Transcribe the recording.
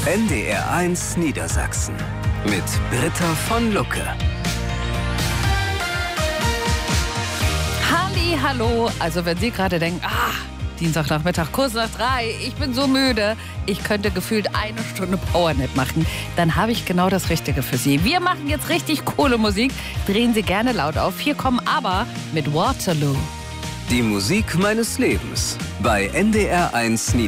NDR1 Niedersachsen mit Britta von Lucke. Hallo, also wenn Sie gerade denken, Dienstagnachmittag, kurz nach 3, ich bin so müde, ich könnte gefühlt 1 Stunde Powernap machen, dann habe ich genau das Richtige für Sie. Wir machen jetzt richtig coole Musik, drehen Sie gerne laut auf. Hier kommen aber mit Waterloo. Die Musik meines Lebens bei NDR1 Niedersachsen.